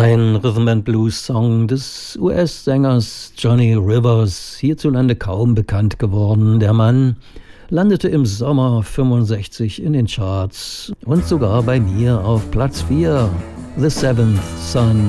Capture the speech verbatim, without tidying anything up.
Ein Rhythm-and-Blues-Song des U S-Sängers Johnny Rivers, hierzulande kaum bekannt geworden. Der Mann landete im Sommer fünfundsechzig in den Charts und sogar bei mir auf Platz vier. The Seventh Son.